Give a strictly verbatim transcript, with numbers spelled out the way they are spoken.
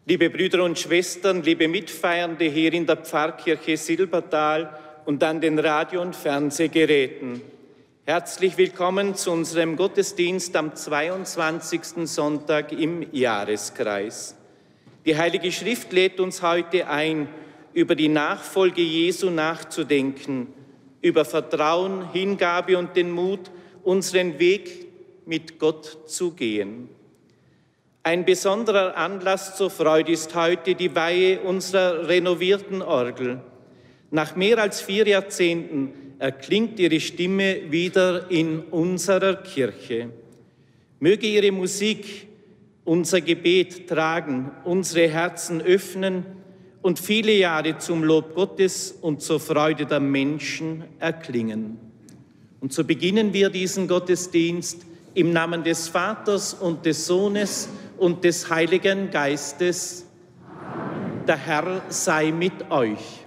Liebe Brüder und Schwestern, liebe Mitfeiernde hier in der Pfarrkirche Silbertal und an den Radio- und Fernsehgeräten, herzlich willkommen zu unserem Gottesdienst am zweiundzwanzigsten Sonntag im Jahreskreis. Die Heilige Schrift lädt uns heute ein, über die Nachfolge Jesu nachzudenken, über Vertrauen, Hingabe und den Mut, unseren Weg mit Gott zu gehen. Ein besonderer Anlass zur Freude ist heute die Weihe unserer renovierten Orgel. Nach mehr als vier Jahrzehnten erklingt ihre Stimme wieder in unserer Kirche. Möge ihre Musik unser Gebet tragen, unsere Herzen öffnen und viele Jahre zum Lob Gottes und zur Freude der Menschen erklingen. Und so beginnen wir diesen Gottesdienst im Namen des Vaters und des Sohnes und des Heiligen Geistes. Amen. Der Herr sei mit euch.